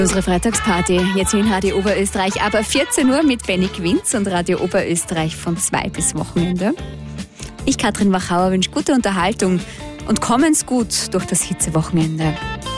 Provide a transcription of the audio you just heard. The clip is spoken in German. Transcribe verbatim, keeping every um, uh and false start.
Unsere Freitagsparty jetzt hier in Radio Oberösterreich ab vierzehn Uhr mit Benny Quinz und Radio Oberösterreich von zwei bis Wochenende. Ich, Katrin Wachauer, wünsche gute Unterhaltung und kommen's gut durch das Hitzewochenende.